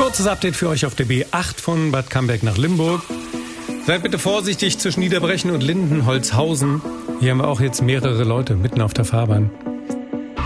Kurzes Update für euch auf der B8 von Bad Camberg nach Limburg. Seid bitte vorsichtig zwischen Niederbrechen und Lindenholzhausen. Hier haben wir auch jetzt mehrere Leute mitten auf der Fahrbahn.